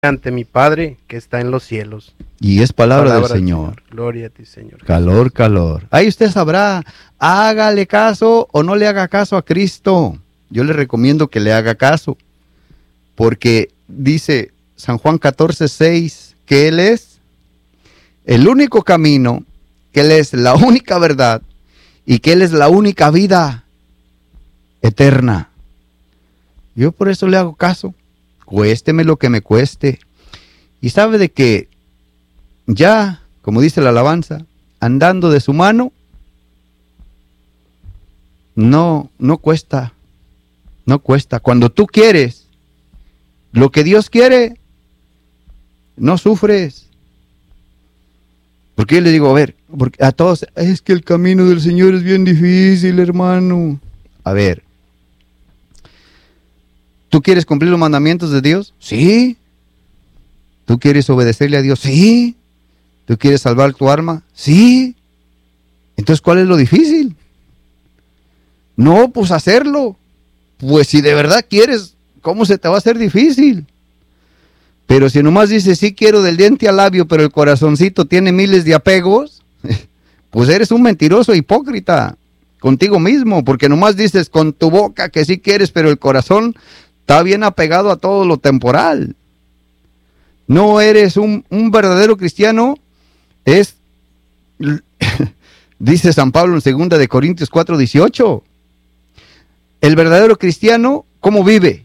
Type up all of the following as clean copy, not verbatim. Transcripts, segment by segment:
ante mi Padre que está en los cielos. Y es palabra del Señor. Gloria a ti, Señor. Calor, calor. Ahí usted sabrá, hágale caso o no le haga caso a Cristo. Yo le recomiendo que le haga caso, porque dice San Juan 14:6 que Él es el único camino, que Él es la única verdad y que Él es la única vida eterna. Yo por eso le hago caso, cuésteme lo que me cueste. Y sabe de que ya, como dice la alabanza, andando de su mano, no cuesta. No cuesta. Cuando tú quieres lo que Dios quiere, no sufres. Porque yo le digo, a ver, porque a todos, es que el camino del Señor es bien difícil, hermano. A ver, ¿tú quieres cumplir los mandamientos de Dios? Sí. ¿Tú quieres obedecerle a Dios? Sí. ¿Tú quieres salvar tu alma? Sí. Entonces, ¿cuál es lo difícil? No, pues hacerlo. Pues si de verdad quieres, ¿cómo se te va a hacer difícil? Pero si nomás dices, sí quiero del diente al labio, pero el corazoncito tiene miles de apegos, pues eres un mentiroso hipócrita contigo mismo, porque nomás dices con tu boca que sí quieres, pero el corazón está bien apegado a todo lo temporal. No eres un verdadero cristiano, es, dice San Pablo en 2 de Corintios 4:18. El verdadero cristiano, ¿cómo vive?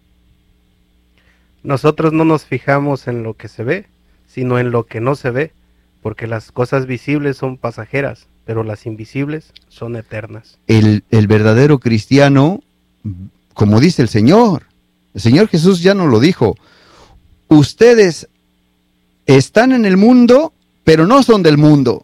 Nosotros no nos fijamos en lo que se ve, sino en lo que no se ve, porque las cosas visibles son pasajeras, pero las invisibles son eternas. El verdadero cristiano, como dice el Señor Jesús ya nos lo dijo, ustedes están en el mundo, pero no son del mundo.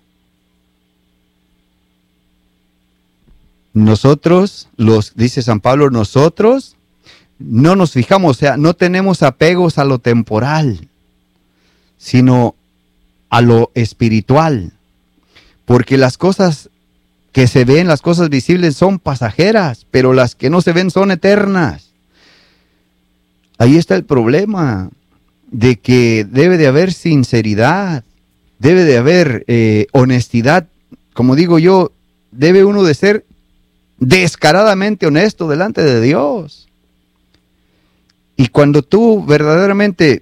Nosotros, dice San Pablo, nosotros no nos fijamos, o sea, no tenemos apegos a lo temporal, sino a lo espiritual. Porque las cosas que se ven, las cosas visibles son pasajeras, pero las que no se ven son eternas. Ahí está el problema, de que debe de haber sinceridad, debe de haber honestidad. Como digo yo, debe uno de ser descaradamente honesto delante de Dios. Y cuando tú verdaderamente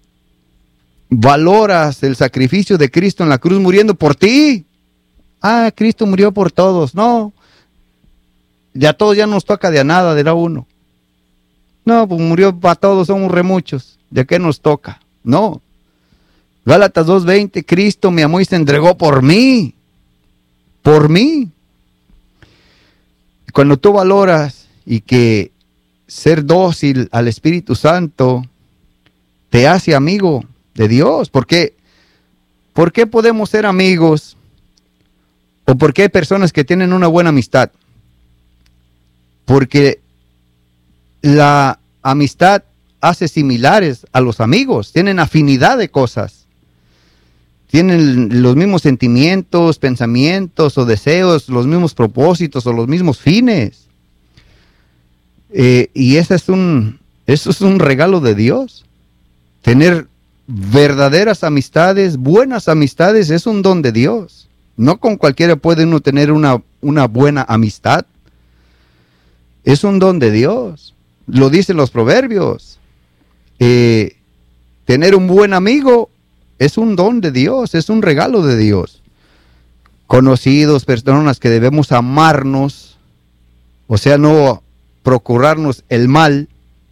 valoras el sacrificio de Cristo en la cruz muriendo por ti, Cristo murió por todos, no, ya todos ya nos toca de a nada, dirá uno. No, pues murió para todos, somos re muchos, ¿de qué nos toca? No. Gálatas 2:20, Cristo me amó y se entregó por mí. Por mí. Cuando tú valoras y que ser dócil al Espíritu Santo te hace amigo de Dios, ¿por qué podemos ser amigos? ¿O por qué hay personas que tienen una buena amistad? Porque la amistad hace similares a los amigos, tienen afinidad de cosas, tienen los mismos sentimientos, pensamientos o deseos, los mismos propósitos o los mismos fines. Y eso es un regalo de Dios. Tener verdaderas amistades, buenas amistades, es un don de Dios. No con cualquiera puede uno tener una buena amistad. Es un don de Dios. Lo dicen los proverbios. Tener un buen amigo es un don de Dios, es un regalo de Dios. Conocidos, personas que debemos amarnos, o sea, no procurarnos el mal,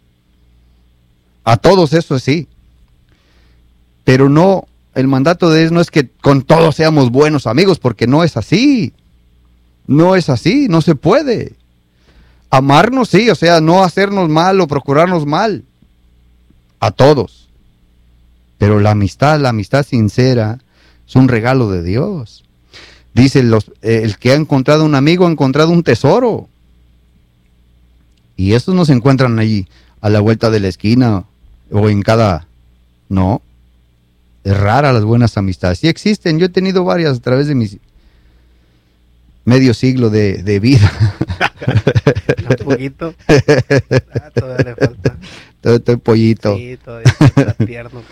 a todos eso sí, pero no, el mandato de Dios no es que con todos seamos buenos amigos, porque no es así, no se puede. Amarnos sí, o sea, no hacernos mal o procurarnos mal, a todos, pero la amistad sincera es un regalo de Dios. Dice, el que ha encontrado un amigo ha encontrado un tesoro. Y estos no se encuentran allí a la vuelta de la esquina o en cada... No, es rara las buenas amistades. Sí existen, yo he tenido varias a través de mis medio siglo de vida. Un poquito. Todavía le falta. Estoy pollito. Sí, todavía está tierno.